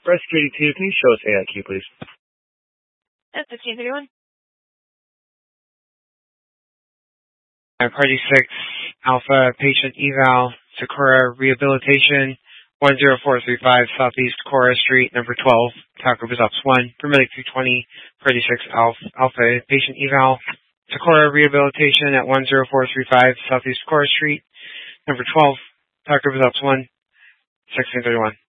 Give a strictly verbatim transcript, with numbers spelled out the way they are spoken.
Press three two. Can you show us A I Q, please? That's fifteen thirty-one. Party six, Alpha, patient eval, Sakura Rehabilitation, one zero four three five Southeast Cora Street, number twelve, Taco Results one, Permitted two twenty, Party six, Alpha, Alpha, patient eval, Sakura Rehabilitation at one zero four three five Southeast Cora Street, number twelve, Taco Results one, sixteen thirty-one.